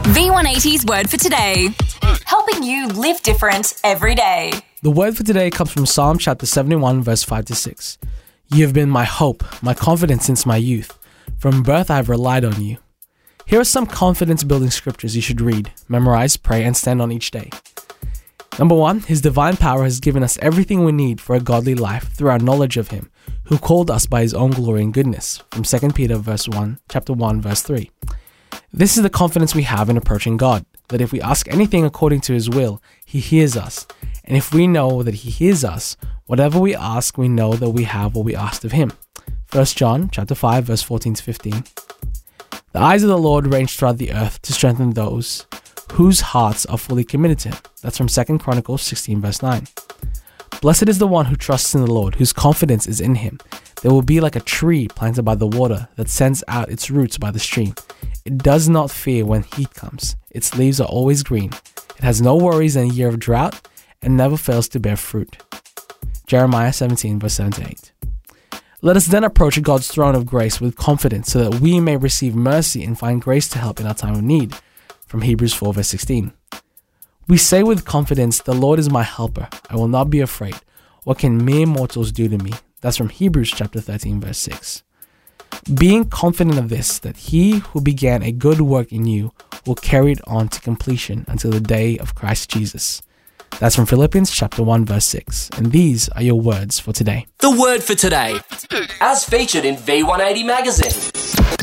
V180's word for today. Helping you live different every day. The word for today comes from Psalm chapter 71, verse 5-6. You have been my hope, my confidence since my youth. From birth I have relied on you. Here are some confidence-building scriptures you should read, memorize, pray, and stand on each day. Number 1, His divine power has given us everything we need for a godly life through our knowledge of Him, who called us by His own glory and goodness, from 2 Peter chapter 1, verse 3. This is the confidence we have in approaching God, that if we ask anything according to His will, He hears us. And if we know that He hears us, whatever we ask, we know that we have what we asked of Him. 1 John chapter 5, verse 14-15. The eyes of the Lord range throughout the earth to strengthen those whose hearts are fully committed to Him. That's from 2 Chronicles 16, verse 9. Blessed is the one who trusts in the Lord, whose confidence is in Him. They will be like a tree planted by the water that sends out its roots by the stream. It does not fear when heat comes. Its leaves are always green. It has no worries in a year of drought and never fails to bear fruit. Jeremiah 17, verse 7-8. Let us then approach God's throne of grace with confidence so that we may receive mercy and find grace to help in our time of need. From Hebrews 4, verse 16. We say with confidence, the Lord is my helper. I will not be afraid. What can mere mortals do to me? That's from Hebrews chapter 13, verse 6. Being confident of this, that He who began a good work in you will carry it on to completion until the day of Christ Jesus. That's from Philippians chapter 1, verse 6. And these are your words for today. The word for today, as featured in V180 magazine.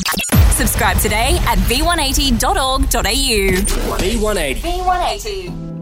Subscribe today at v180.org.au. V180. V180.